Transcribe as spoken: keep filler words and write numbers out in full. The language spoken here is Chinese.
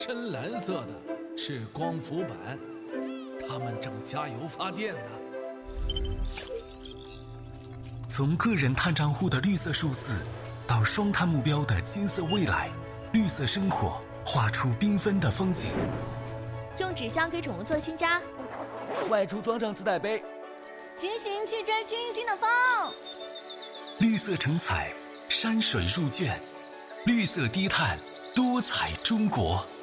深蓝色的是光伏板，他们正加油发电呢。 从个人碳账户的绿色数字，到双碳目标的金色未来，绿色生活画出缤纷的风景。 用纸箱给宠物做新家， 外出装上自带杯， 骑行去追清新的风。 绿色成彩，山水入卷，绿色低碳，多彩中国。